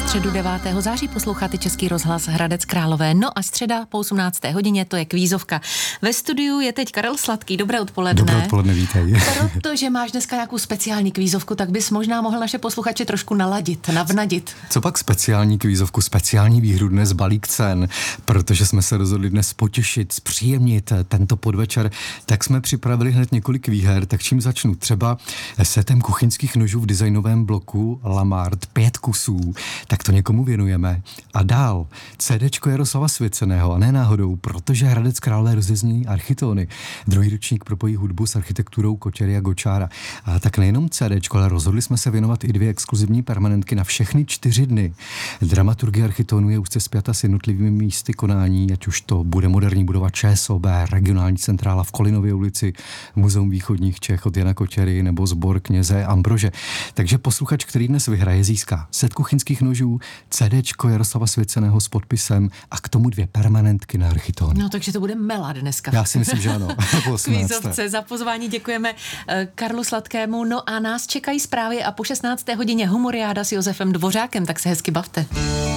středu 9. září posloucháte Český rozhlas Hradec Králové. No a středa po 18. hodině, to je kvízovka. Ve studiu je teď Karel Sladký. Dobré odpoledne. Dobré odpoledne, vítej. Protože máš dneska nějakou speciální kvízovku, tak bys možná mohl naše posluchače trošku navnadit. Co pak speciální kvízovku, speciální výhru dnes balík cen, protože jsme se rozhodli dnes potěšit, zpříjemnit tento podvečer, tak jsme připravili hned několik výher, tak čím začnu? Třeba setem kuchyňských nožů v designovém bloku Lamart, 5 kusů, tak to někomu věnujeme. A dál, CDčko Jaroslava Svěceného, a ne náhodou, protože Hradec Králové rozezní architóny. Druhý ročník propojí hudbu s architekturou Kočery a Gočára. A tak nejenom CDčko, ale rozhodli jsme se věnovat i 2 exkluzivní permanentky na všechny 4 dny. Dramaturgie architónu je úzce spjata s jednotlivými místy konání, ať už to bude moderní budova ČSOB, regionální centrála v Kolinově ulici, Muzeum východních Čech od Jana Kočery nebo sbor kněze Ambrože. Takže posluchač, který dnes vyhraje, získá set kuchyňských nožů, CDčko Jaroslava Svěceného s podpisem a k tomu 2 permanentky na architón. No, takže to bude mela dneska. Já si myslím, že ano. Kvízovce. Za pozvání děkujeme Karlu Sladkému. No a nás čekají zprávy a po 16. hodině humoriáda s Josefem Dvořákem, tak se hezky bavte.